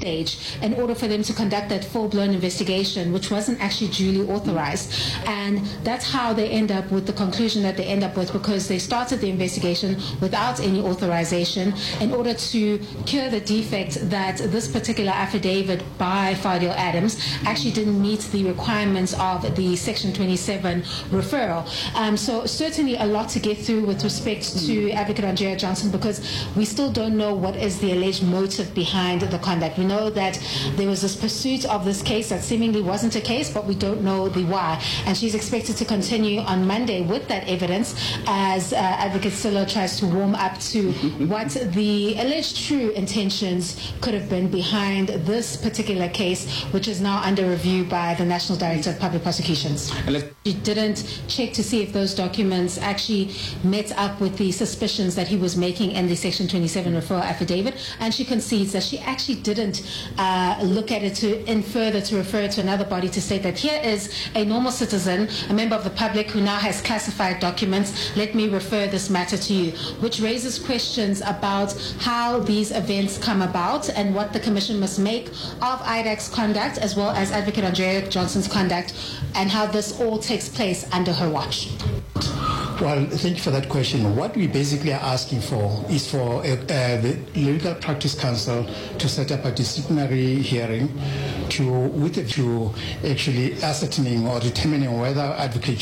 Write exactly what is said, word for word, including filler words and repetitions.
stage in order for them to conduct that full-blown investigation, which wasn't actually duly authorized. And that's how they end up with the conclusion that they end up with, because they started the investigation without any authorization in order to cure the defect that this particular affidavit by Fadil Adams actually didn't meet the requirements of the Section twenty-seven referral. Um, so certainly a lot to get through with respect to Advocate Andrea Johnson, because we still don't know what is the alleged motive behind the conduct. We know that there was this pursuit of this case that seemingly wasn't a case, but we don't know the why. And she's expected to continue on Monday with that evidence as uh, Advocate Silo tries to warm up to what the alleged true intentions could have been behind this particular case, which is now under review by the National Director of Public Prosecutions. She didn't check to see if those documents actually met up with the suspicions that he was making in the Section twenty-seven referral affidavit, and she concedes that she actually didn't uh, look at it to in further to refer it to another body to state that here is a normal citizen, a member of the public who now has classified documents, let me refer this matter to you, which raises questions about how these events come about and what the Commission must make of I D A C's conduct as well as Advocate Andrea Johnson's conduct, and how this all takes place under her watch. Well, thank you for that question. What we basically are asking for is for uh, uh, the Legal Practice Council to set up a disciplinary hearing to with a view actually ascertaining or determining whether Advocate